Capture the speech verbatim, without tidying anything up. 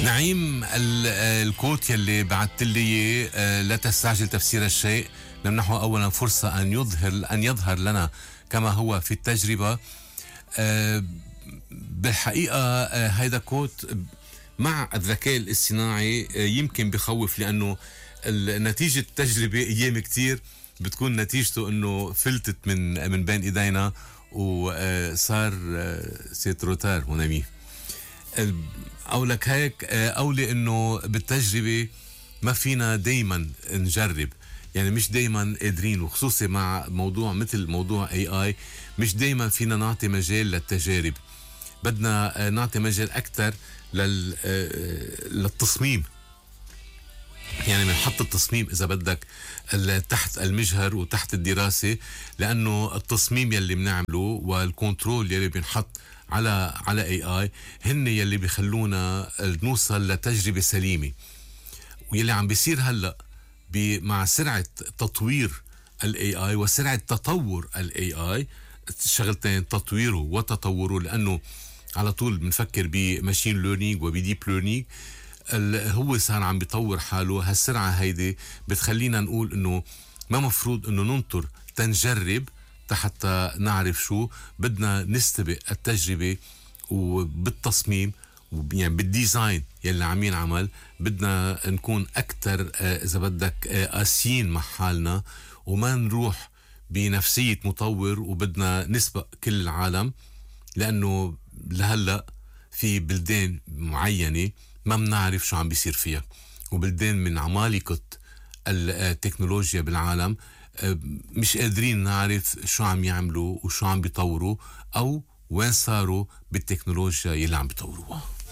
نعيم، ال- الكوت يلي بعثت لي إياه، آه، لا تستعجل تفسير الشيء، نمنحه اولا فرصه ان يظهر ان يظهر لنا كما هو في التجربه. آه، بالحقيقه آه، هيدا كوت مع الذكاء الاصطناعي آه، يمكن بخوف، لانه ال- نتيجه التجربه ايام كتير بتكون نتيجته انه فلتت من من بين ايدينا وصار سيت روتار مونامي. او لك هيك، او لانه بالتجربه ما فينا دايما نجرب، يعني مش دايما قادرين، وخصوصي مع موضوع مثل موضوع اي اي مش دايما فينا نعطي مجال للتجارب. بدنا نعطي مجال اكثر لل للتصميم، يعني بنحط التصميم اذا بدك تحت المجهر وتحت الدراسه، لانه التصميم يلي بنعمله والكنترول يلي بنحط على على اي اي هن يلي بيخلونا نوصل لتجربه سليمه. ويلي عم بيصير هلا مع سرعه تطوير الاي اي وسرعه تطور الاي اي، شغلتين، تطويره وتطوره، لانه على طول بنفكر بماشين ليرنينج وبديب ليرنينج. هو صار عم بيطور حاله، هالسرعه هيدي بتخلينا نقول انه ما مفروض انه ننطر تنجرب حتى نعرف شو بدنا، نستبق التجربه وبالتصميم، يعني بالديزاين يلي عم ينعمل بدنا نكون اكثر اذا بدك قاسيين مع حالنا، وما نروح بنفسيه مطور وبدنا نسبق كل العالم، لانه لهلا في بلدان معينه ما بنعرف شو عم بيصير فيها، وبلدان من عمالقة التكنولوجيا بالعالم مش قادرين نعرف شو عم يعملوا وشو عم بيطوروا، او وين صاروا بالتكنولوجيا يلي عم بيطوروها.